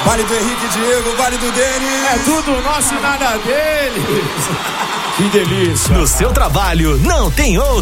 Vale do Henrique Diego, vale do Denis. É tudo nosso e nada deles. Que delícia. No seu trabalho, não tem outro.